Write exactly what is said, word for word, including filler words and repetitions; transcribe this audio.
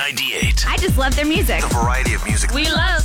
ninety-eight. I just love their music. The variety of music. We love